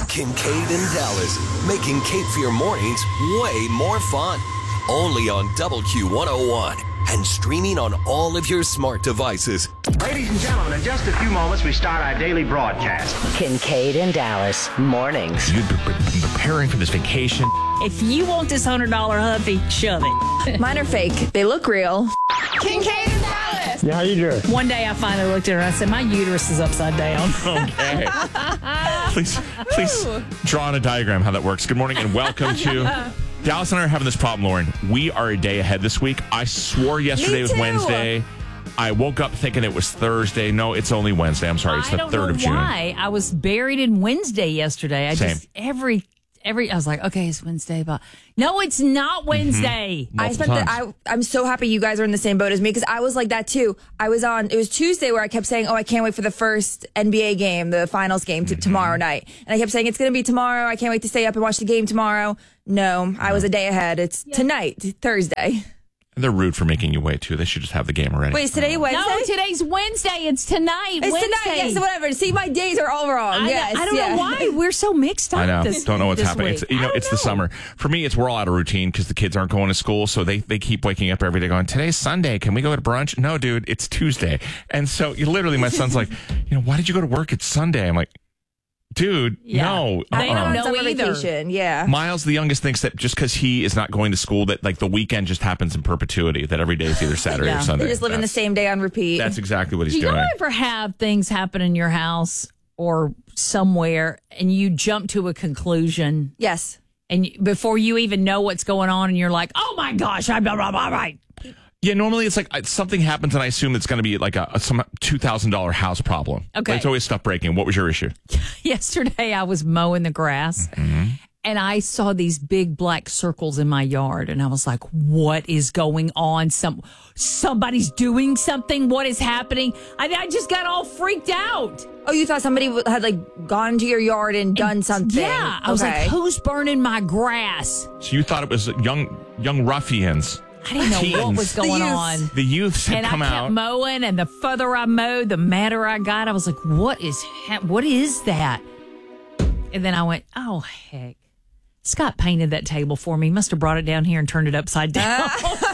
Kincaid and Dallas, making Cape Fear mornings way more fun. Only on WQ101 and streaming on all of your smart devices. Ladies and gentlemen, in just a few moments, we start our daily broadcast. Kincaid and Dallas mornings. You've been preparing for this vacation. If you want this $100 Huffy, shove it. Mine are fake. They look real. Kincaid and Dallas. Yeah, how you doing? One day I finally looked at her and I said, my uterus is upside down. Okay. Please draw on a diagram how that works. Good morning and welcome to... Dallas and I are having this problem, Lauren. We are a day ahead this week. I swore yesterday was Wednesday. I woke up thinking it was Thursday. No, it's only Wednesday. I'm sorry. It's the 3rd of June. Why? I was buried in Wednesday yesterday. Same. Every I was like, okay, it's Wednesday, but no, it's not Wednesday. I'm so happy you guys are in the same boat as me because I was like that too. It was Tuesday where I kept saying, I can't wait for the first NBA game, the finals game tomorrow night. And I kept saying, it's going to be tomorrow. I can't wait to stay up and watch the game tomorrow. No, I was a day ahead. It's tonight, Thursday. They're rude for making you wait, too. They should just have the game already. Wait, is today Wednesday? No, today's Wednesday. It's tonight. It's Wednesday. tonight. Yes, whatever. See, my days are all wrong. I don't know why. We're so mixed up. I know. Don't know what's this happening. Week. It's the summer. For me, we're all out of routine because the kids aren't going to school. So they keep waking up every day going, today's Sunday. Can we go to brunch? No, dude, it's Tuesday. And so literally my son's like, why did you go to work? It's Sunday. I'm like, dude, no. They don't know summer either. Vacation. Yeah. Miles, the youngest, thinks that just because he is not going to school, that like the weekend just happens in perpetuity, that every day is either Saturday or Sunday. They're just living the same day on repeat. That's exactly what he's Do doing. you ever have things happen in your house or somewhere and you jump to a conclusion? Yes. And before you even know what's going on and you're like, oh my gosh, I'm right. Yeah, normally it's like something happens and I assume it's going to be like some $2,000 house problem. Okay. But it's always stuff breaking. What was your issue? Yesterday I was mowing the grass and I saw these big black circles in my yard and I was like, what is going on? Somebody's doing something. What is happening? I just got all freaked out. Oh, you thought somebody had gone into your yard and done something? Yeah. I was like, who's burning my grass? So you thought it was young ruffians. I didn't know what was going on. The youths had come out. And I kept mowing, and the further I mowed, the madder I got. I was like, what is that? And then I went, oh, heck. Scott painted that table for me. Must have brought it down here and turned it upside down.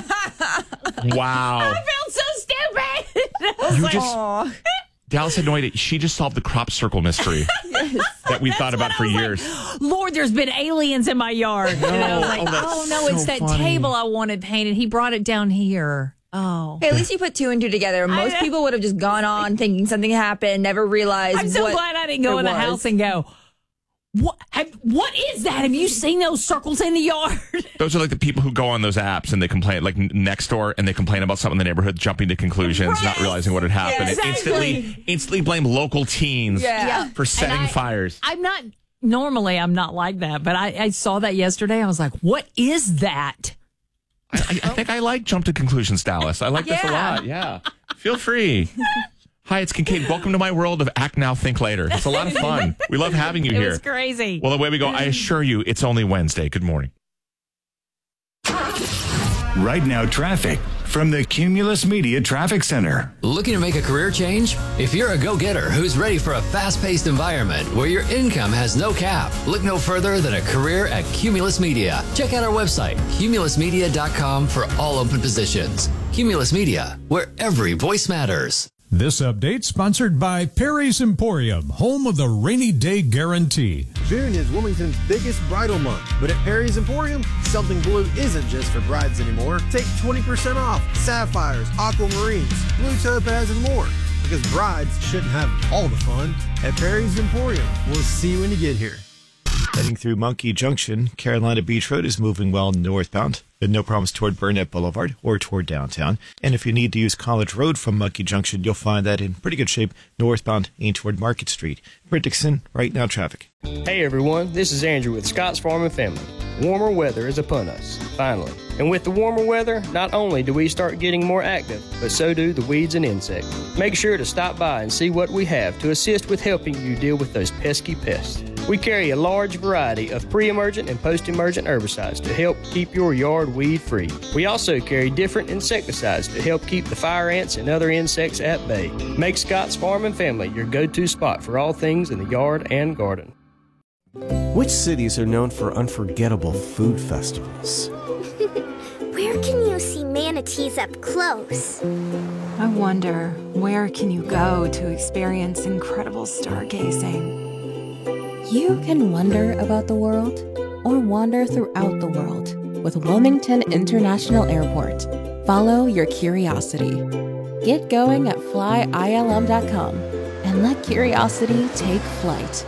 Wow. I felt so stupid. Dallas had no idea. She just solved the crop circle mystery that we thought about for years. Lord, there's been aliens in my yard. And I was like, it's that table I wanted painted. He brought it down here. Oh. Hey, at least you put two and two together. Most people would have just gone on thinking something happened, never realized. I'm so glad I didn't go in the house and go, what is that? Have you seen those circles in the yard? Those are like the people who go on those apps and they complain, like next door, and they complain about something in the neighborhood, jumping to conclusions, not realizing what had happened. Yeah, exactly. And instantly blame local teens for setting fires. I'm not like that, but I saw that yesterday. I was like, what is that? I think I like jump to conclusions, Dallas. I like this a lot. Yeah. Feel free. Hi, it's Kincaid. Welcome to my world of Act Now, Think Later. It's a lot of fun. We love having you here. It was crazy. Well, away we go. I assure you, it's only Wednesday. Good morning. Right now, traffic from the Cumulus Media Traffic Center. Looking to make a career change? If you're a go-getter who's ready for a fast-paced environment where your income has no cap, look no further than a career at Cumulus Media. Check out our website, cumulusmedia.com, for all open positions. Cumulus Media, where every voice matters. This update sponsored by Perry's Emporium, home of the rainy day guarantee. June is Wilmington's biggest bridal month, but at Perry's Emporium, something blue isn't just for brides anymore. Take 20% off sapphires, aquamarines, blue topaz, and more. Because brides shouldn't have all the fun at Perry's Emporium. We'll see you when you get here. Heading through Monkey Junction, Carolina Beach Road is moving well northbound. No problems toward Burnett Boulevard or toward downtown. And if you need to use College Road from Monkey Junction, you'll find that in pretty good shape northbound and toward Market Street. Brent Dixon, Right Now Traffic. Hey everyone, this is Andrew with Scott's Farm and Family. Warmer weather is upon us, finally. And with the warmer weather, not only do we start getting more active, but so do the weeds and insects. Make sure to stop by and see what we have to assist with helping you deal with those pesky pests. We carry a large variety of pre-emergent and post-emergent herbicides to help keep your yard weed-free. We also carry different insecticides to help keep the fire ants and other insects at bay. Make Scott's Farm and Family your go-to spot for all things in the yard and garden. Which cities are known for unforgettable food festivals? Where can you see manatees up close? I wonder, where can you go to experience incredible stargazing? You can wonder about the world or wander throughout the world with Wilmington International Airport. Follow your curiosity. Get going at flyilm.com and let curiosity take flight.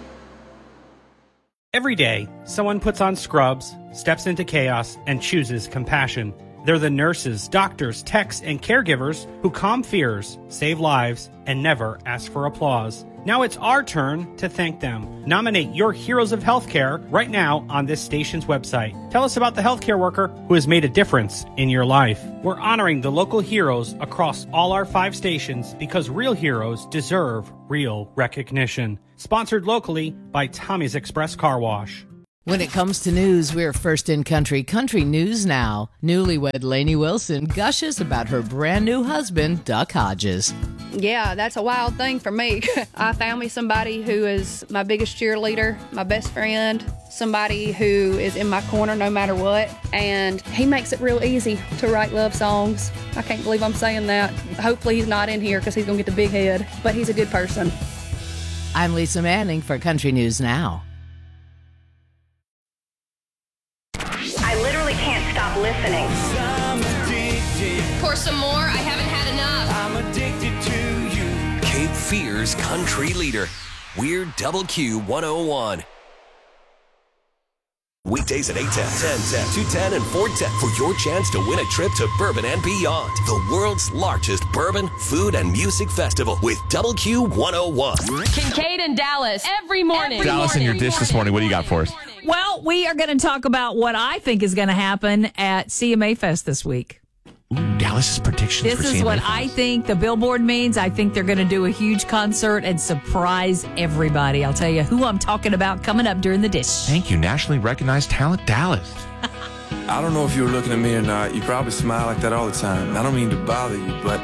Every day, someone puts on scrubs, steps into chaos, and chooses compassion. They're the nurses, doctors, techs, and caregivers who calm fears, save lives, and never ask for applause. Now it's our turn to thank them. Nominate your heroes of healthcare right now on this station's website. Tell us about the healthcare worker who has made a difference in your life. We're honoring the local heroes across all our 5 stations because real heroes deserve real recognition. Sponsored locally by Tommy's Express Car Wash. When it comes to news, we're first in country. Country News Now. Newlywed Lainey Wilson gushes about her brand new husband, Duck Hodges. Yeah, that's a wild thing for me. I found me somebody who is my biggest cheerleader, my best friend, somebody who is in my corner no matter what, and he makes it real easy to write love songs. I can't believe I'm saying that. Hopefully he's not in here because he's going to get the big head, but he's a good person. I'm Lisa Manning for Country News Now. I literally can't stop listening. Pour some more. I haven't had enough. I'm addicted to you. Cape Fear's country leader. We're WQ 101. Weekdays at 8:10, 10:10, 2:10, and 4:10 for your chance to win a trip to Bourbon and Beyond, the world's largest bourbon, food, and music festival with WQ 101. Kincaid and Dallas every morning. Dallas, in your dish this morning, what do you got for us? Well, we are going to talk about what I think is going to happen at CMA Fest this week. Ooh, Dallas's predictions This for is CMA what Fest. I think the billboard means. I think they're going to do a huge concert and surprise everybody. I'll tell you who I'm talking about coming up during the dish. Thank you, nationally recognized talent, Dallas. I don't know if you were looking at me or not. You probably smile like that all the time. I don't mean to bother you, but